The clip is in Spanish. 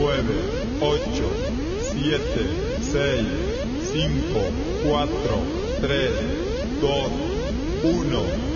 9, 8, 7, 6, 5, 4, 3, 2, 1.